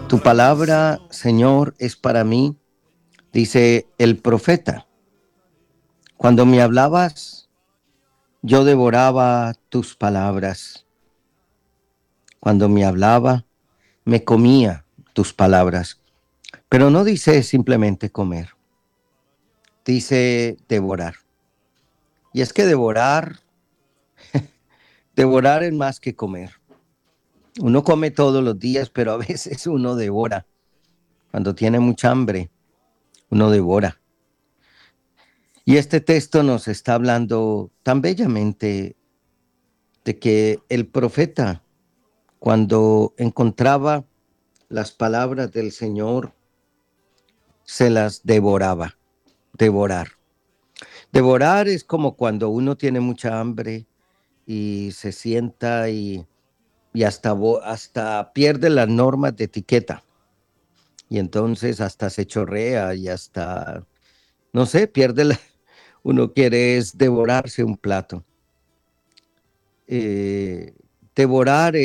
Tu palabra, Señor, es para mí, dice el profeta. Cuando me hablabas, yo devoraba tus palabras. Cuando me hablaba, me comía tus palabras. Pero no dice simplemente comer, dice devorar. Y es que devorar es más que comer. Uno come todos los días, pero a veces uno devora. Cuando tiene mucha hambre, uno devora. Y este texto nos está hablando tan bellamente de que el profeta, cuando encontraba las palabras del Señor, se las devoraba. Devorar. Devorar es como cuando uno tiene mucha hambre y se sienta y hasta pierde las normas de etiqueta. Y entonces hasta se chorrea y hasta, no sé, uno quiere es devorarse un plato. Eh, Devorar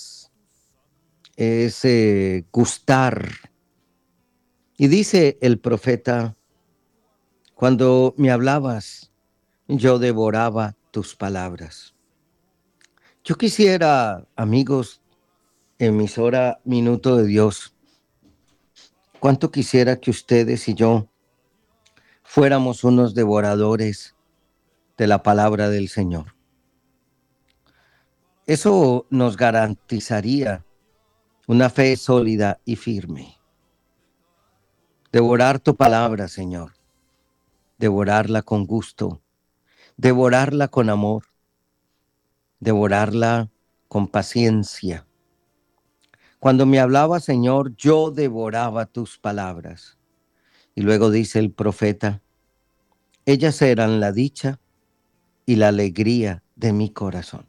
es gustar. Y dice el profeta, cuando me hablabas, yo devoraba tus palabras. Yo quisiera, amigos, emisora Minuto de Dios, cuánto quisiera que ustedes y yo fuéramos unos devoradores de la palabra del Señor. Eso nos garantizaría una fe sólida y firme. Devorar tu palabra, Señor. Devorarla con gusto. Devorarla con amor. Devorarla con paciencia. Cuando me hablaba, Señor, yo devoraba tus palabras. Y luego dice el profeta, ellas eran la dicha y la alegría de mi corazón.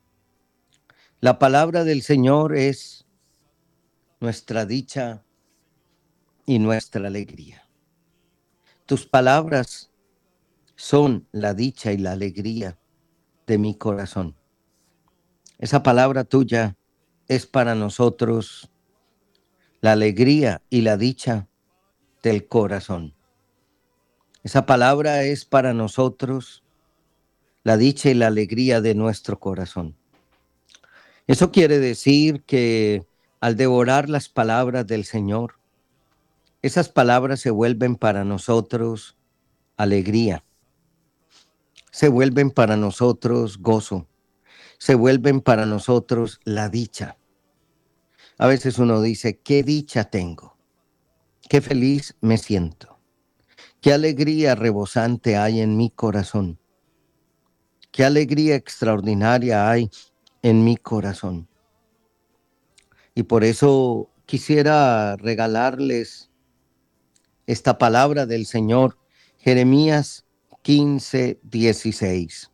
La palabra del Señor es nuestra dicha y nuestra alegría. Tus palabras son la dicha y la alegría de mi corazón. Esa palabra tuya es para nosotros la alegría y la dicha del corazón. Esa palabra es para nosotros la dicha y la alegría de nuestro corazón. Eso quiere decir que al devorar las palabras del Señor, esas palabras se vuelven para nosotros alegría, se vuelven para nosotros gozo, se vuelven para nosotros la dicha. A veces uno dice, qué dicha tengo, qué feliz me siento, qué alegría rebosante hay en mi corazón, qué alegría extraordinaria hay en mi corazón. Y por eso quisiera regalarles esta palabra del Señor, Jeremías 15:16.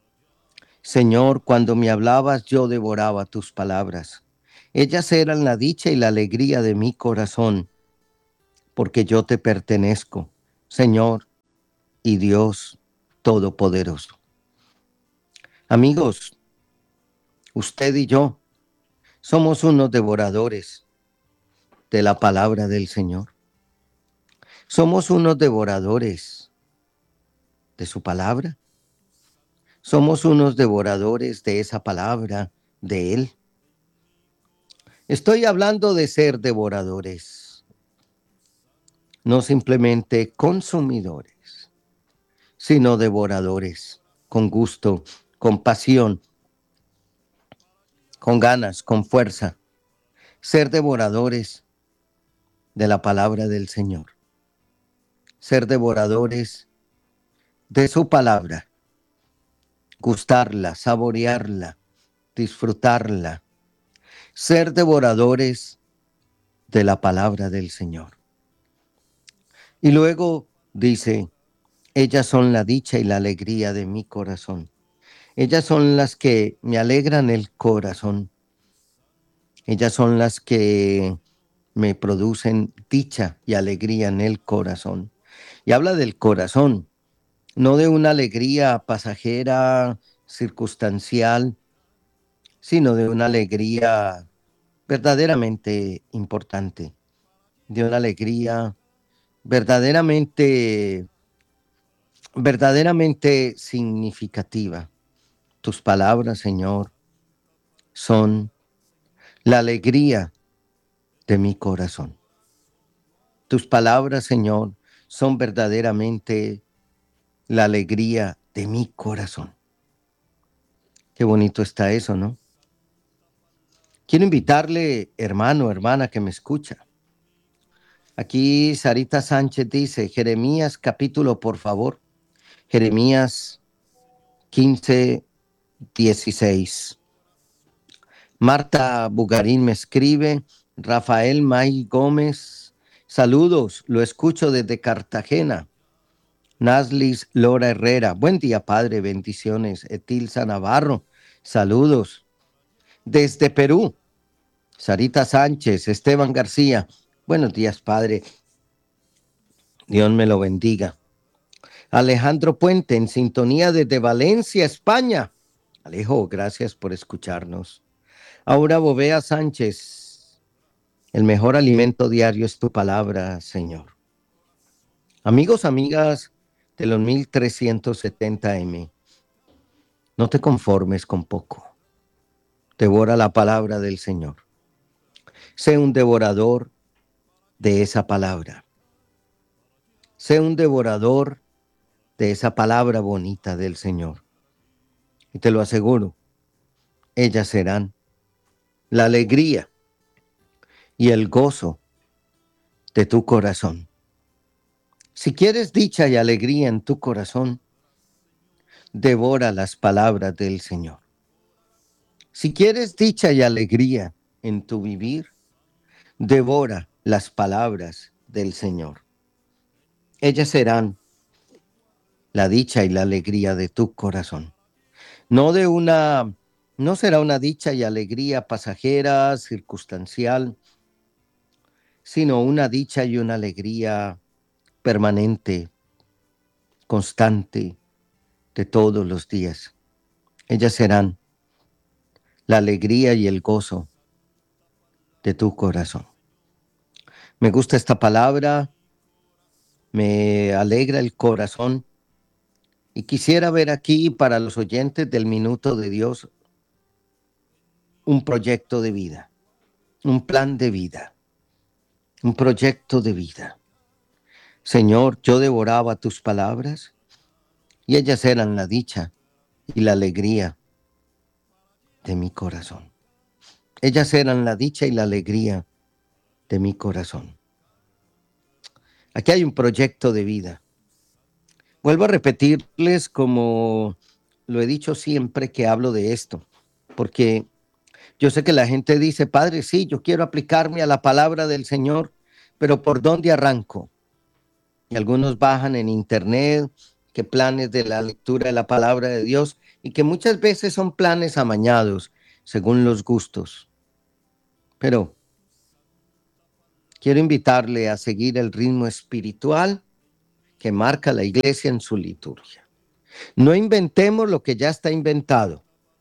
Señor, cuando me hablabas yo devoraba tus palabras. Ellas eran la dicha y la alegría de mi corazón, porque yo te pertenezco, Señor y Dios Todopoderoso. Amigos, usted y yo somos unos devoradores de la palabra del Señor. Somos unos devoradores de su palabra. Somos unos devoradores de esa palabra de Él. Estoy hablando de ser devoradores, no simplemente consumidores, sino devoradores, con gusto, con pasión, con ganas, con fuerza. Ser devoradores de la palabra del Señor. Ser devoradores de su palabra. Gustarla, saborearla, disfrutarla. Ser devoradores de la palabra del Señor. Y luego dice, ellas son la dicha y la alegría de mi corazón. Ellas son las que me alegran el corazón. Ellas son las que me producen dicha y alegría en el corazón. Y habla del corazón, no de una alegría pasajera, circunstancial, sino de una alegría verdaderamente importante, de una alegría verdaderamente, verdaderamente significativa. Tus palabras, Señor, son la alegría de mi corazón. Tus palabras, Señor, son verdaderamente la alegría de mi corazón. Qué bonito está eso, ¿no? Quiero invitarle, hermano, hermana que me escucha. Aquí Sarita Sánchez dice, Jeremías capítulo, por favor. Jeremías 15:16. Marta Bugarín me escribe, Rafael May Gómez, saludos, lo escucho desde Cartagena. Naslis Lora Herrera, buen día padre, bendiciones. Etilsa Navarro, saludos. Desde Perú, Sarita Sánchez, Esteban García, buenos días padre, Dios me lo bendiga. Alejandro Puente, en sintonía desde Valencia, España. Alejo, gracias por escucharnos. Aura Bovea Sánchez, el mejor alimento diario es tu palabra, Señor. Amigos, amigas de los 1370M, no te conformes con poco. Devora la palabra del Señor. Sé un devorador de esa palabra. Sé un devorador de esa palabra bonita del Señor. Y te lo aseguro, ellas serán la alegría y el gozo de tu corazón. Si quieres dicha y alegría en tu corazón, devora las palabras del Señor. Si quieres dicha y alegría en tu vivir, devora las palabras del Señor. Ellas serán la dicha y la alegría de tu corazón. No no será una dicha y alegría pasajera, circunstancial, sino una dicha y una alegría permanente, constante, de todos los días. Ellas serán la alegría y el gozo de tu corazón. Me gusta esta palabra, me alegra el corazón y quisiera ver aquí para los oyentes del Minuto de Dios un proyecto de vida, un plan de vida, un proyecto de vida. Señor, yo devoraba tus palabras y ellas eran la dicha y la alegría de mi corazón. Ellas eran la dicha y la alegría de mi corazón. Aquí hay un proyecto de vida. Vuelvo a repetirles como lo he dicho siempre que hablo de esto, porque yo sé que la gente dice, Padre, sí, yo quiero aplicarme a la palabra del Señor, pero ¿por dónde arranco? Y algunos bajan en internet que planes de la lectura de la palabra de Dios y que muchas veces son planes amañados según los gustos. Pero quiero invitarle a seguir el ritmo espiritual que marca la iglesia en su liturgia. No inventemos lo que ya está inventado.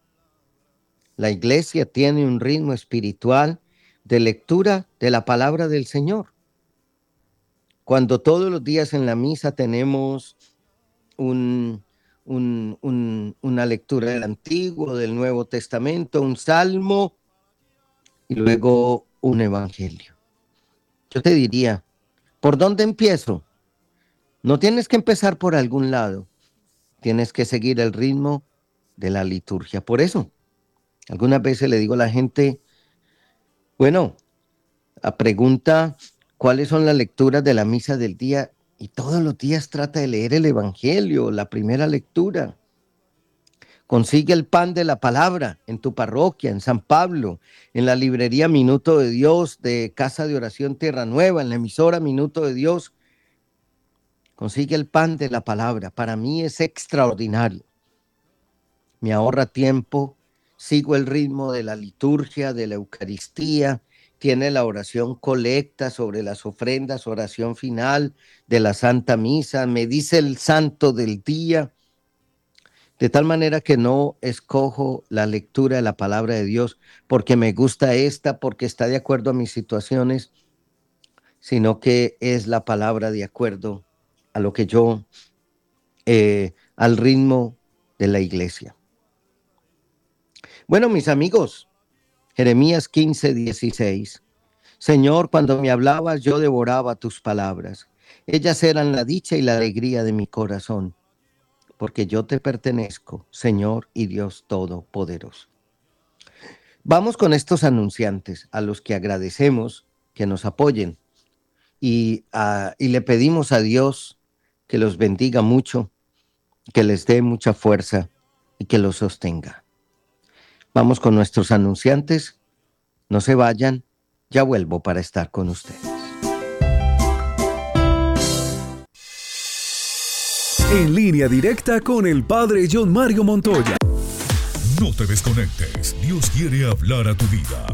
La iglesia tiene un ritmo espiritual de lectura de la palabra del Señor. Cuando todos los días en la misa tenemos una lectura del Antiguo, del Nuevo Testamento, un salmo y luego un evangelio. Yo te diría, ¿por dónde empiezo? No tienes que empezar por algún lado, tienes que seguir el ritmo de la liturgia. Por eso, algunas veces le digo a la gente, bueno, a pregunta, ¿cuáles son las lecturas de la misa del día? Y todos los días trata de leer el evangelio, la primera lectura. Consigue el pan de la palabra en tu parroquia, en San Pablo, en la librería Minuto de Dios de Casa de Oración Tierra Nueva, en la emisora Minuto de Dios. Consigue el pan de la palabra. Para mí es extraordinario. Me ahorra tiempo, sigo el ritmo de la liturgia, de la Eucaristía, tiene la oración colecta sobre las ofrendas, oración final de la Santa Misa, me dice el santo del día. De tal manera que no escojo la lectura de la palabra de Dios porque me gusta esta, porque está de acuerdo a mis situaciones, sino que es la palabra de acuerdo a lo que yo, al ritmo de la iglesia. Bueno, mis amigos, Jeremías 15:16. Señor, cuando me hablabas, yo devoraba tus palabras. Ellas eran la dicha y la alegría de mi corazón, porque yo te pertenezco, Señor y Dios Todopoderoso. Vamos con estos anunciantes a los que agradecemos que nos apoyen y le pedimos a Dios que los bendiga mucho, que les dé mucha fuerza y que los sostenga. Vamos con nuestros anunciantes. No se vayan, ya vuelvo para estar con ustedes. En línea directa con el Padre John Mario Montoya. No te desconectes, Dios quiere hablar a tu vida.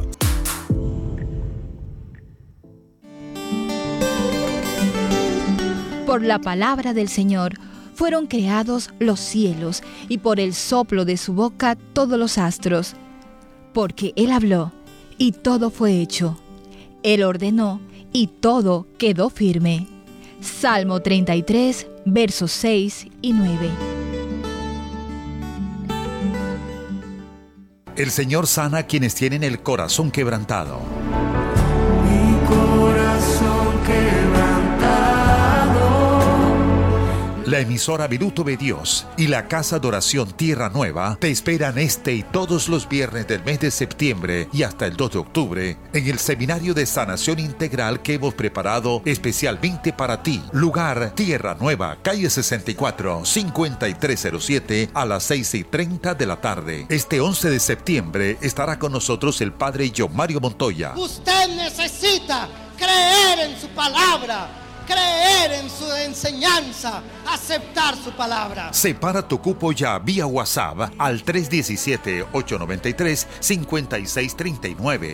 Por la palabra del Señor fueron creados los cielos, y por el soplo de su boca todos los astros. Porque Él habló, y todo fue hecho. Él ordenó, y todo quedó firme. Salmo 33, versos 6 y 9. El Señor sana a quienes tienen el corazón quebrantado. Mi corazón quebrantado. La emisora Minuto de Dios y la Casa de Oración Tierra Nueva te esperan este y todos los viernes del mes de septiembre y hasta el 2 de octubre en el Seminario de Sanación Integral que hemos preparado especialmente para ti. Lugar Tierra Nueva, calle 64, 5307 a las 6:30 de la tarde. Este 11 de septiembre estará con nosotros el Padre John Mario Montoya. Usted necesita creer en su palabra, creer en su enseñanza, aceptar su palabra. Separa tu cupo ya vía WhatsApp al 317-893-5639.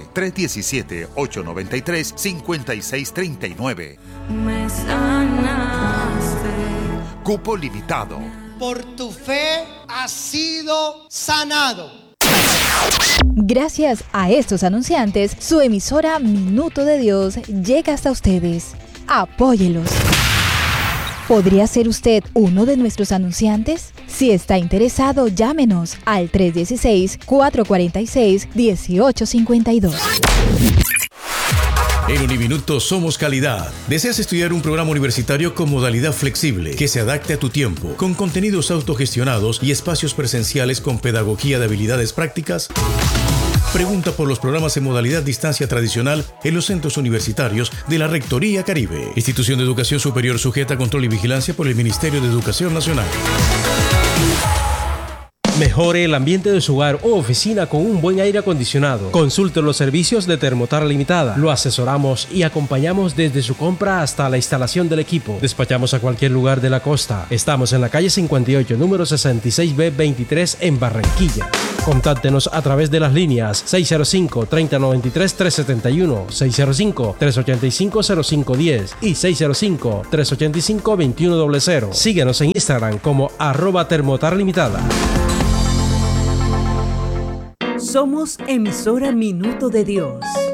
317-893-5639. Me sanaste. Cupo limitado. Por tu fe has sido sanado. Gracias a estos anunciantes, su emisora Minuto de Dios llega hasta ustedes. Apóyelos. ¿Podría ser usted uno de nuestros anunciantes? Si está interesado, llámenos al 316-446-1852. En Uniminuto somos calidad. ¿Deseas estudiar un programa universitario con modalidad flexible que se adapte a tu tiempo, con contenidos autogestionados y espacios presenciales con pedagogía de habilidades prácticas? Pregunta por los programas en modalidad distancia tradicional en los centros universitarios de la Rectoría Caribe, institución de educación superior sujeta a control y vigilancia por el Ministerio de Educación Nacional. Mejore el ambiente de su hogar o oficina con un buen aire acondicionado. Consulte los servicios de Termotar Limitada. Lo asesoramos y acompañamos desde su compra hasta la instalación del equipo. Despachamos a cualquier lugar de la costa. Estamos en la calle 58, número 66B23 en Barranquilla. Contáctenos a través de las líneas 605-3093-371, 605-385-0510 y 605-385-2100. Síguenos en Instagram como @termotarlimitada. Somos emisora Minuto de Dios.